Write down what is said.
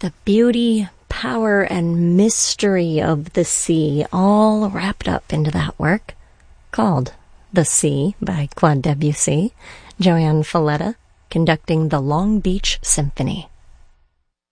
The beauty, power, and mystery of the sea all wrapped up into that work, called The Sea by Claude Debussy, Joanne Falletta conducting the Long Beach Symphony.